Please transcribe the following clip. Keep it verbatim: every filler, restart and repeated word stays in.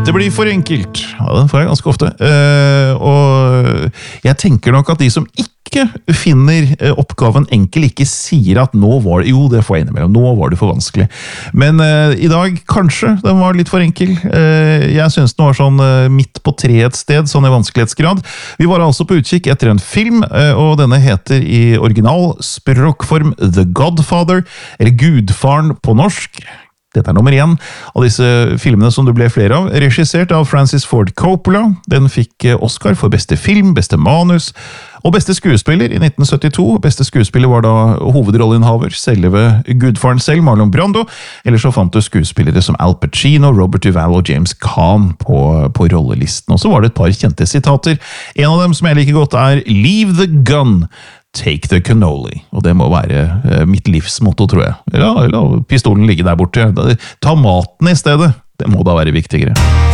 Dette blir for enkelt. Ja, den får jeg ganske ofte. Uh, og jeg tenker nok at de som ikke finner oppgaven enkel, ikke sier at nå var det, jo det får jeg innimellom, nå var det for vanskelig. Men uh, i dag kanskje den var litt for enkel. Uh, jeg synes den var sånn uh, midt på tre et sted, sånn i vanskelighetsgrad. Vi var altså på utkikk etter en film, uh, og denne heter i original språkform The Godfather, eller Gudfaren på norsk. Dette er nummer én av disse filmene som det ble flere av, regissert av Francis Ford Coppola. Den fikk Oscar for beste film, beste manus og beste skuespiller i nitten syttito. Beste skuespiller var da hovedrolleinnehaver, selve Gudfaren selv, Marlon Brando. Eller så fant du skuespillere som Al Pacino, Robert Duvall og James Caan på, på rollelisten. Og så var det et par kjente sitater. En av dem som jeg liker godt er «Leave the gun, take the cannoli». Og det må være eh, mitt livsmotto, tror jeg. Eller la pistolen ligge der borte. Ta maten i stedet. Det må da være viktigere.